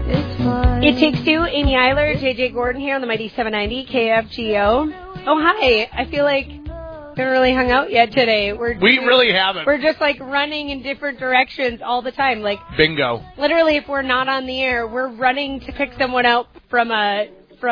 It Takes Two, Amy Eiler, JJ Gordon here on the Mighty 790 KFGO. Oh, hi. I feel like we haven't really hung out yet today. We really haven't. We're just like running in different directions all the time. Like bingo. Literally, if we're not on the air, we're running to pick someone up from the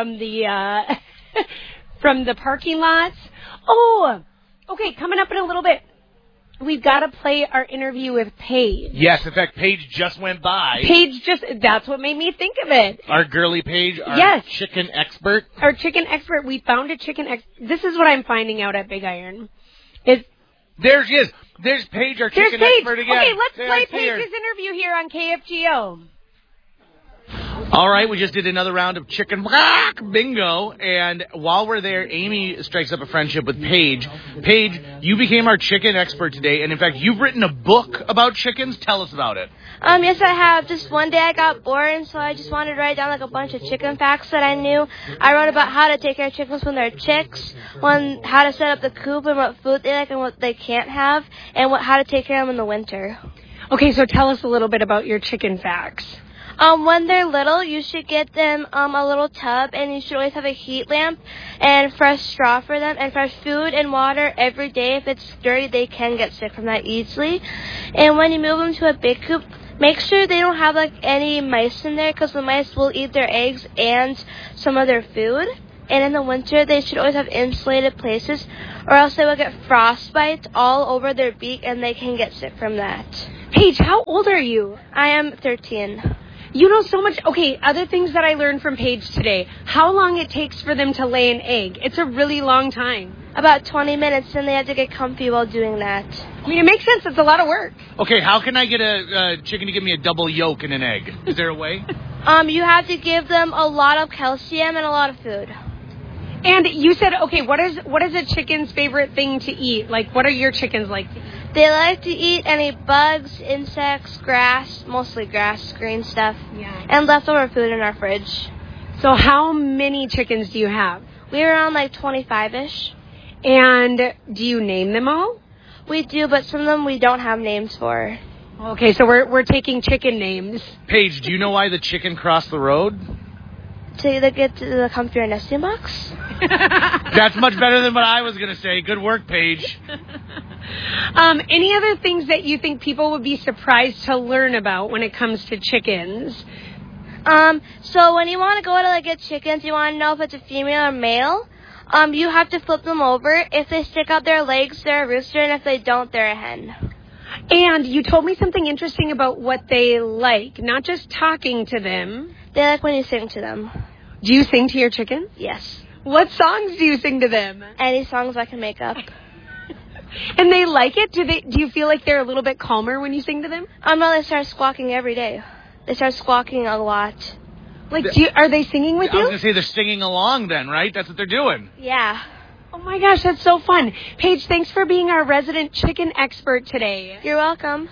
from the parking lots. Oh, okay. Coming up in a little bit. We've got to play our interview with Paige. Yes, in fact, Paige just went by. That's what made me think of it. Our girly Paige, our chicken expert. Our chicken expert. We found a chicken expert. This is what I'm finding out at Big Iron. There she is. There's Paige, our chicken expert again. Okay, let's play Paige's interview here on KFGO. All right, we just did another round of chicken bingo, and while we're there, Amy strikes up a friendship with Paige. Paige, you became our chicken expert today, and in fact, you've written a book about chickens. Tell us about it. Yes, I have. Just one day I got bored, and so I just wanted to write down like a bunch of chicken facts that I knew. I wrote about how to take care of chickens when they're chicks, how to set up the coop and what food they like and what they can't have, and how to take care of them in the winter. Okay, so tell us a little bit about your chicken facts. When they're little, you should get them a little tub, and you should always have a heat lamp and fresh straw for them, and fresh food and water every day. If it's dirty, they can get sick from that easily. And when you move them to a big coop, make sure they don't have like any mice in there, because the mice will eat their eggs and some of their food. And in the winter, they should always have insulated places, or else they will get frostbite all over their beak, and they can get sick from that. Paige, how old are you? I am 13. You know so much. Okay, other things that I learned from Paige today. How long it takes for them to lay an egg. It's a really long time. About 20 minutes, and they have to get comfy while doing that. I mean, it makes sense. It's a lot of work. Okay, how can I get a chicken to give me a double yolk and an egg? Is there a way? You have to give them a lot of calcium and a lot of food. And you said, okay, what is a chicken's favorite thing to eat? Like, what are your chickens like to eat? They like to eat any bugs, insects, grass, mostly grass, green stuff, and leftover food in our fridge. So how many chickens do you have? We're around like 25-ish. And do you name them all? We do, but some of them we don't have names for. Okay, so we're taking chicken names. Paige, do you know why the chicken crossed the road? To either get to the comfier nesting box? That's much better than what I was going to say. Good work, Paige. Any other things that you think people would be surprised to learn about when it comes to chickens? So when you want to go to get chickens, you want to know if it's a female or male. You have to flip them over. If they stick out their legs, they're a rooster, and if they don't, they're a hen. And you told me something interesting about what they like, not just talking to them. They like when you sing to them. Do you sing to your chickens? Yes. What songs do you sing to them? Any songs I can make up. And they like it? Do you feel like they're a little bit calmer when you sing to them? No, they start squawking every day. They start squawking a lot. Like, are they singing with you? I was going to say they're singing along then, right? That's what they're doing. Yeah. Oh, my gosh, that's so fun. Paige, thanks for being our resident chicken expert today. You're welcome.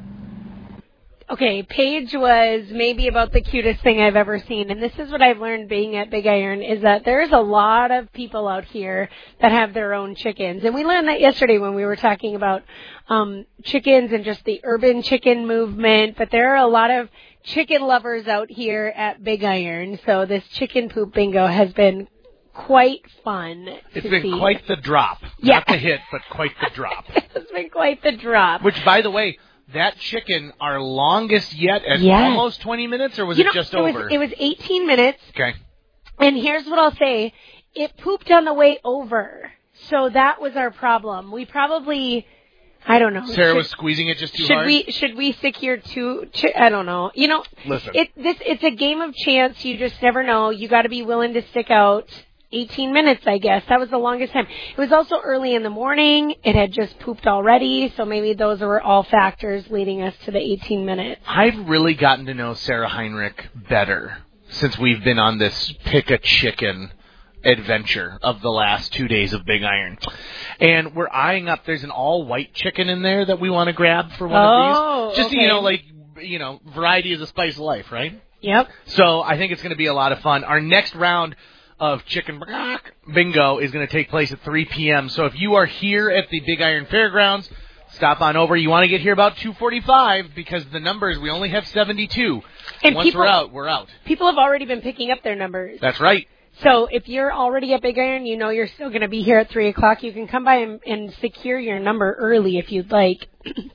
Okay, Paige was maybe about the cutest thing I've ever seen, and this is what I've learned being at Big Iron, is that there's a lot of people out here that have their own chickens, and we learned that yesterday when we were talking about chickens and just the urban chicken movement, but there are a lot of chicken lovers out here at Big Iron, so this chicken poop bingo has been quite fun It's to been see. Quite the drop. Yeah. Not the hit, but quite the drop. It's been quite the drop. Which, by the way, that chicken, our longest yet at almost 20 minutes, or was it just over? It was 18 minutes. Okay. And here's what I'll say. It pooped on the way over. So that was our problem. We probably, I don't know. Sarah was squeezing it just too hard? Should we stick here too? I don't know. You know, listen. It's a game of chance. You just never know. You got to be willing to stick out 18 minutes, I guess. That was the longest time. It was also early in the morning. It had just pooped already, so maybe those were all factors leading us to the 18 minutes. I've really gotten to know Sarah Heinrich better since we've been on this pick a chicken adventure of the last 2 days of Big Iron. And we're eyeing up, there's an all-white chicken in there that we want to grab for one of these. Just, okay. Variety is the spice of life, right? Yep. So I think it's going to be a lot of fun. Our next round of chicken bingo is going to take place at 3 p.m. So if you are here at the Big Iron Fairgrounds, stop on over. You want to get here about 2:45 because the numbers, we only have 72. And once we're out, we're out. People have already been picking up their numbers. That's right. So if you're already at Big Iron, you know you're still going to be here at 3 o'clock. You can come by and secure your number early if you'd like.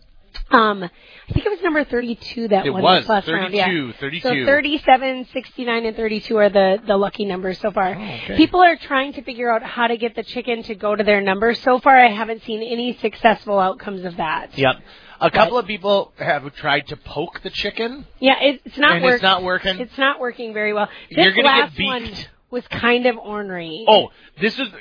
I think it was number 32 that won this last round. Yeah. 32. So 37, 69, and 32 are the lucky numbers so far. Oh, okay. People are trying to figure out how to get the chicken to go to their number. So far, I haven't seen any successful outcomes of that. Yep. A couple of people have tried to poke the chicken. Yeah, it's not working. It's not working. It's not working very well. You're going to get beaked. One was kind of ornery. Oh, this is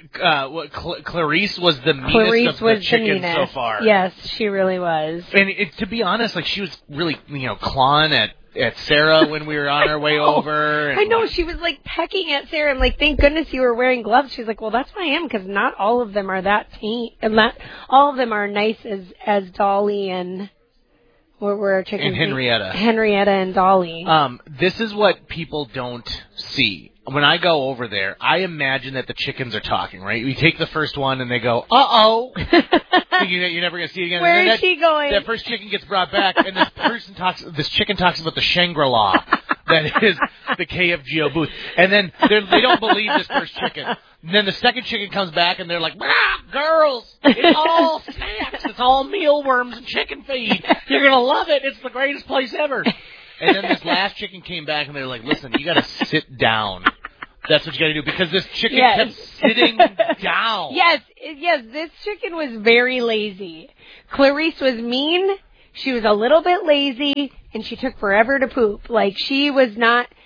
Clarice was the meanest of the chickens so far. Yes, she really was. And to be honest, like she was really, clawing at Sarah when we were on our way over. And I know, she was like pecking at Sarah. I'm like, thank goodness you were wearing gloves. She's like, well, that's why I am, because not all of them are that tame, and not all of them are nice as Dolly and where were our chickens? And Henrietta. Henrietta and Dolly. This is what people don't see. When I go over there, I imagine that the chickens are talking, right? We take the first one and they go, uh-oh. You're never going to see it again. Where is she going? That first chicken gets brought back, and this chicken talks about the Shangri-La that is the KFGO booth. And then they don't believe this first chicken. And then the second chicken comes back, and they're like, girls, it's all snacks. It's all mealworms and chicken feed. You're going to love it. It's the greatest place ever. And then this last chicken came back, and they're like, listen, you got to sit down. That's what you got to do, because this chicken kept sitting down. Yes, this chicken was very lazy. Clarice was mean. She was a little bit lazy, and she took forever to poop. Like, she wasn't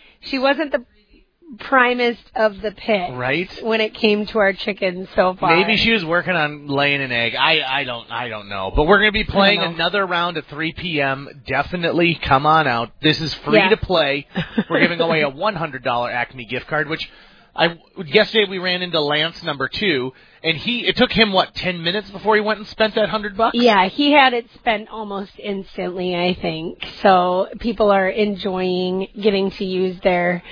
the primest of the pit, right? When it came to our chickens so far. Maybe she was working on laying an egg. I don't know. But we're going to be playing another round at 3 p.m. Definitely come on out. This is free to play. We're giving away a $100 Acme gift card, which yesterday we ran into Lance number 2, and it took him 10 minutes before he went and spent that $100? Yeah, he had it spent almost instantly, I think. So people are enjoying getting to use their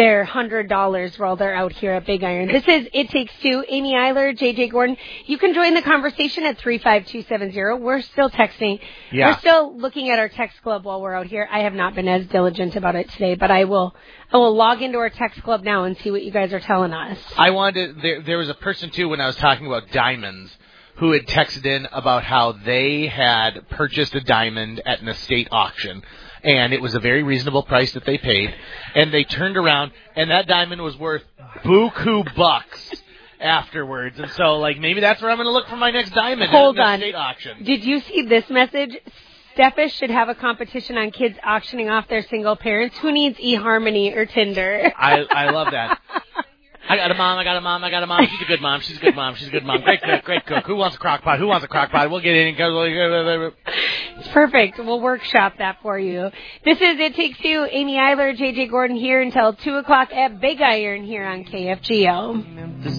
$100 while they're out here at Big Iron. This is It Takes Two. Amy Eiler, JJ Gordon. You can join the conversation at 35270. We're still texting. Yeah. We're still looking at our text club while we're out here. I have not been as diligent about it today, but I will log into our text club now and see what you guys are telling us. There was a person, too, when I was talking about diamonds, who had texted in about how they had purchased a diamond at an estate auction, and it was a very reasonable price that they paid, and they turned around, and that diamond was worth buku bucks afterwards. And so, maybe that's where I'm going to look for my next diamond at an estate auction. Did you see this message? Steffish should have a competition on kids auctioning off their single parents. Who needs eHarmony or Tinder? I love that. I got a mom. She's a good mom. Great cook. Who wants a crock pot? We'll get in and go. It's perfect. We'll workshop that for you. This is It Takes Two. Amy Eiler, JJ Gordon here until 2 o'clock at Big Iron here on KFGO.